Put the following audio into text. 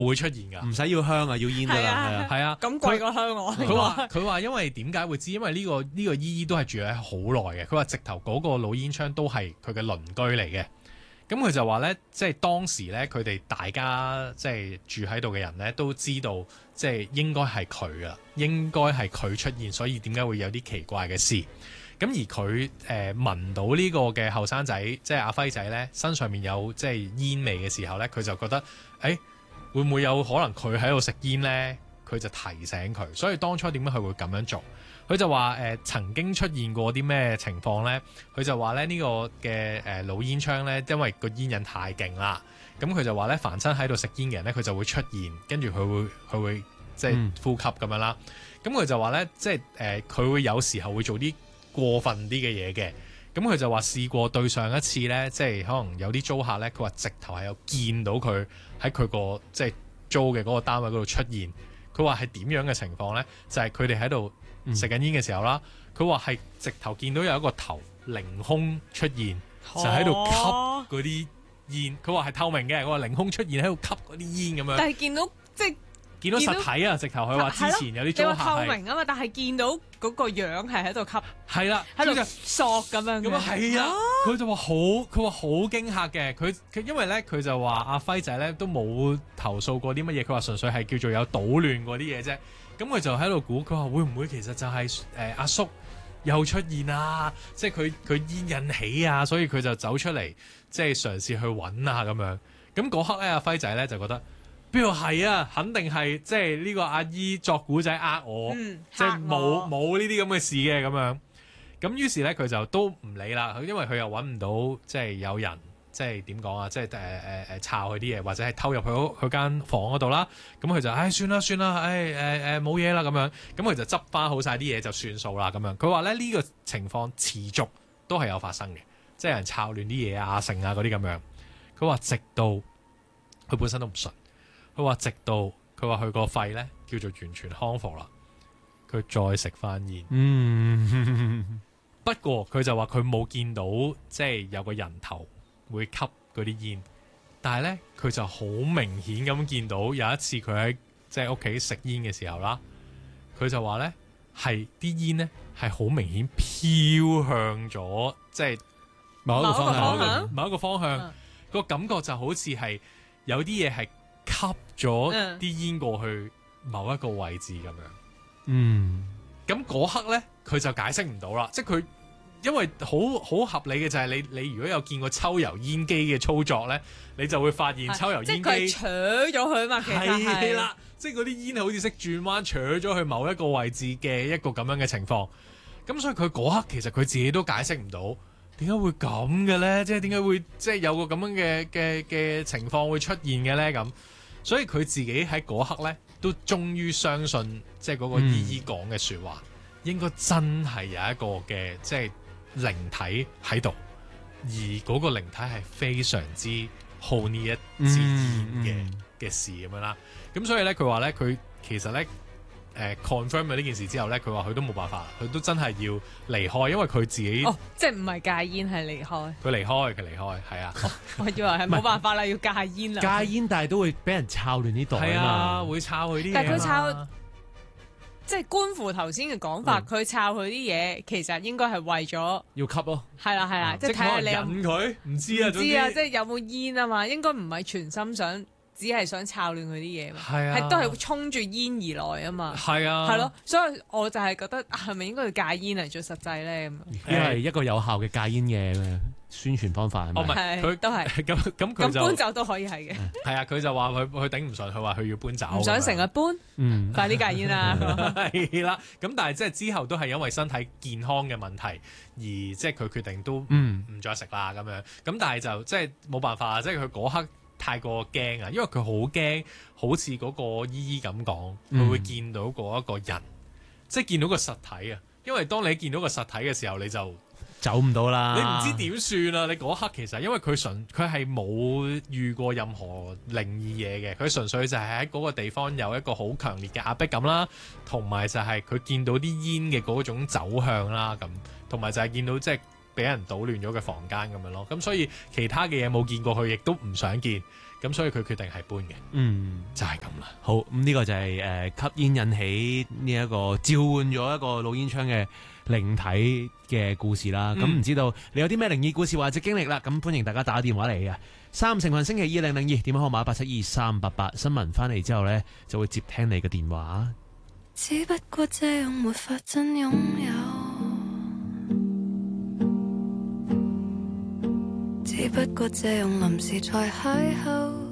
會出現㗎， 唔使要香啊，要煙㗎啦， 係啊。 咁貴過香我。 佢話因為點解會知？因為呢個姨姨都係住喺好耐嘅。佢話直頭嗰個老煙槍都係佢嘅鄰居嚟嘅。咁佢就話咧，即係當時咧，佢哋大家即係住喺度嘅人咧，都知道即係應該係佢啊，應該係佢出現，所以點解會有啲奇怪嘅事？咁而佢聞到呢個嘅後生仔，即係阿輝仔咧，身上面有即係煙味嘅時候咧，佢就覺得會唔會有可能佢喺度食煙咧？佢就提醒佢，所以當初點解佢會咁樣做？佢就話曾經出現過啲咩情況咧？佢就話咧呢個嘅老煙槍咧，因為個煙癮太勁啦，咁佢就話咧凡親喺度食煙嘅人咧，佢就會出現，跟住佢會即係呼吸咁樣啦。咁佢就話咧，即係佢會有時候會做啲過分啲嘅嘢嘅。咁佢就話試過對上一次咧，即係可能有啲租客咧，佢話直頭係有見到佢喺佢個即係租嘅嗰個單位嗰度出現。佢話係點樣嘅情況咧？就係佢哋喺度食緊煙嘅時候啦。佢話係直頭見到有一個頭凌空出現，就喺度吸嗰啲煙。佢話係透明嘅，佢話凌空出現喺度吸嗰啲煙咁樣。 但係見到即係見到實體啊！直頭佢話之前有啲租客係透明啊嘛，但係見到嗰個樣係喺度吸， 係啦， 喺度索咁樣嘅。 咁啊係啊！佢就話佢話好驚嚇嘅。佢因為咧，佢就話阿輝仔咧都冇投訴過啲乜嘢，佢話純粹係叫做有搗亂嗰啲嘢啫。咁佢就喺度估，佢話會唔會其實就係阿叔又出現啊？即係佢煙引起啊，所以佢就走出嚟，即係嘗試去揾啊咁樣。咁嗰刻咧，阿輝仔咧就覺得邊度係啊？肯定係即係呢個阿姨作古仔呃我，即係冇呢啲咁嘅事嘅咁樣。咁於是咧，佢就都唔理啦，因為佢又揾唔到即係有人。即係點講啊？即係抄佢啲嘢，或者係偷入佢間房嗰度啦。咁佢就算啦，冇嘢啦咁樣。咁佢就執翻好晒啲嘢就算數啦咁樣。佢話咧呢個情況持續都係有發生嘅，即係有人抄亂啲嘢啊、剩啊嗰啲咁樣。佢話直到佢本身都唔信，佢話直到佢話佢個肺咧叫做完全康復啦，佢再食翻煙。不過佢就話佢冇見到即係有個人頭會吸嗰啲煙，但係咧佢就好明顯咁見到有一次佢喺即係屋企食煙嘅時候啦，佢就話咧係啲煙咧係好明顯飄向咗即係某一個方向，個感覺就好似係有啲嘢係吸咗啲煙過去某一個位置咁樣。咁嗰刻咧佢就解釋唔到啦，即係佢。因為好合理嘅就係你如果有見過抽油煙機嘅操作咧，你就會發現抽油煙機即係佢扯咗佢嘛，其實係啦，即係嗰啲煙係好似識轉彎，扯咗去某一個位置嘅一個咁樣嘅情況。咁所以佢嗰刻其實佢自己都解釋唔到點解會咁嘅咧，即係點解會即係有個咁樣嘅情況會出現嘅咧咁。所以佢自己喺嗰刻咧都終於相信即係嗰個姨姨講嘅説話，應該真係有一個嘅即係靈體喺度，而嗰個靈體係非常之好呢一支煙嘅事咁樣啦。咁所以咧，佢話咧，佢其實咧confirm 咗呢件事之後咧，佢話佢都冇辦法，佢都真係要離開，因為佢自己即係唔係戒煙係離開。佢離開，係啊。 我以為係冇辦法啦，要戒煙啦。 戒煙，但係都會俾人抄亂呢度啊嘛。 係啊，會抄佢啲嘢。 但係佢抄。即係觀乎頭先嘅講法，佢抄佢啲嘢，其實應該係為咗要吸咯。 係啦，即係睇下你引佢，唔知啊， 即係有冇煙啊嘛？應該唔係全心想，只係想抄亂佢啲嘢嘛。係啊，係都係衝住煙而來啊嘛。係啊，係咯，所以我就係覺得係咪應該要戒煙嚟做實際咧？咁因為一個有效嘅戒煙嘅宣傳方法係咪？ 唔係佢都係咁佢就搬走都可以係嘅。 係啊，佢就話佢頂唔順，佢話佢要搬走， 唔想成日搬，快啲戒煙啦。 係啦，咁但係即係之後都係因為身體健康嘅問題，而即係佢決定都唔再食啦咁樣。咁但係就即係冇辦法，即係佢嗰刻太過驚啊，因為佢好驚，好似嗰個姨姨咁講，佢會見到嗰一個人，即係見到個實體啊。因為當你見到個實體嘅時候，你就走唔到啦， 你唔知點算啊！你嗰刻其實因為佢係冇遇過任何靈異嘢嘅，佢純粹就係喺嗰個地方有一個好強烈嘅壓迫感啦，同埋就係佢見到啲煙嘅嗰種走向啦，咁同埋就係見到即係俾人搗亂咗嘅房間咁樣咯。咁所以其他嘅嘢冇見過，佢亦都唔想見。 咁所以佢決定係搬嘅。就係咁啦。 好，咁呢個就係吸煙引起呢一個召喚咗一個老煙槍嘅靈體嘅故事啦。咁唔知道你有啲咩靈異故事或者經歷啦？咁歡迎大家打電話嚟嘅。三成群星期2002電話號碼872-388。新聞翻嚟之後呢，就會接聽你嘅電話。 只不過這樣沒法真擁有，只不過這樣臨時才邂逅。